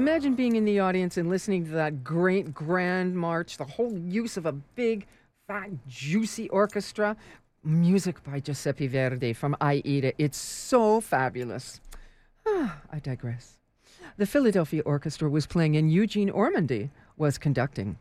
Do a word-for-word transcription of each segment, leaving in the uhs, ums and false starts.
Imagine being in the audience and listening to that great grand march, the whole use of a big, fat, juicy orchestra. Music by Giuseppe Verdi from Aida. It's so fabulous. Ah, I digress. The Philadelphia Orchestra was playing and Eugene Ormandy was conducting.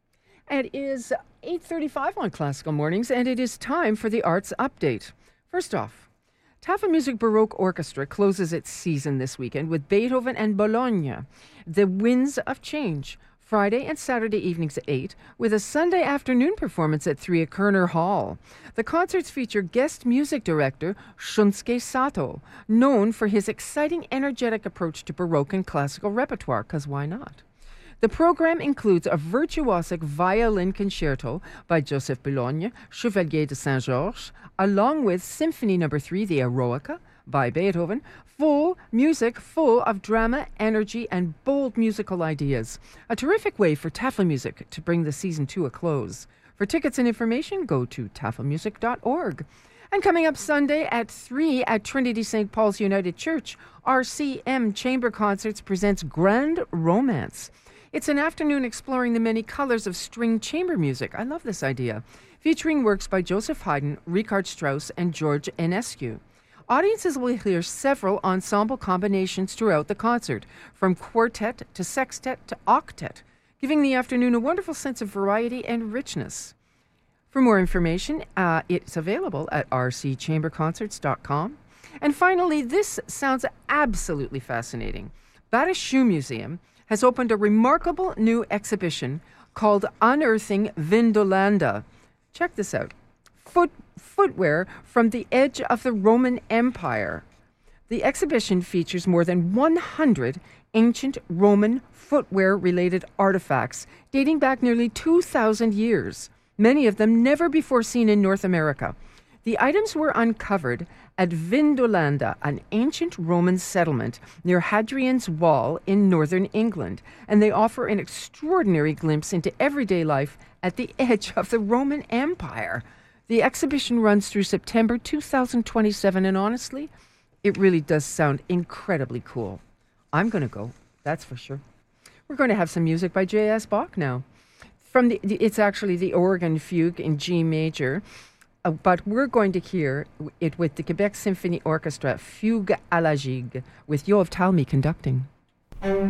It is eight thirty-five on Classical Mornings, and it is time for the Arts Update. First off, Taffa Music Baroque Orchestra closes its season this weekend with Beethoven and Bologna, The Winds of Change, Friday and Saturday evenings at eight, with a Sunday afternoon performance at three at Kerner Hall. The concerts feature guest music director Shunsuke Sato, known for his exciting, energetic approach to Baroque and classical repertoire, because why not? The program includes a virtuosic violin concerto by Joseph Bologna, Chevalier de Saint-Georges, along with Symphony Number Three, the Eroica, by Beethoven, full music full of drama, energy, and bold musical ideas. A terrific way for Taffa Music to bring the season to a close. For tickets and information, go to taffa music dot org. And coming up Sunday at three at Trinity Saint Paul's United Church, R C M Chamber Concerts presents Grand Romance. It's an afternoon exploring the many colors of string chamber music. I love this idea. Featuring works by Joseph Haydn, Richard Strauss, and George Enescu. Audiences will hear several ensemble combinations throughout the concert, from quartet to sextet to octet, giving the afternoon a wonderful sense of variety and richness. For more information, uh, it's available at r c chamber concerts dot com. And finally, this sounds absolutely fascinating. Bata Shoe Museum has opened a remarkable new exhibition called Unearthing Vindolanda. Check this out. Foot, footwear from the edge of the Roman Empire. The exhibition features more than one hundred ancient Roman footwear-related artifacts dating back nearly two thousand years, many of them never before seen in North America. The items were uncovered at Vindolanda, an ancient Roman settlement near Hadrian's Wall in northern England, and they offer an extraordinary glimpse into everyday life at the edge of the Roman Empire. The exhibition runs through September two thousand twenty-seven, and honestly, it really does sound incredibly cool. I'm going to go, that's for sure. We're going to have some music by J S. Bach now. From the, it's actually the Organ Fugue in G major. Uh, but we're going to hear it with the Quebec Symphony Orchestra, Fugue à la Gigue, with Yoav Talmy conducting.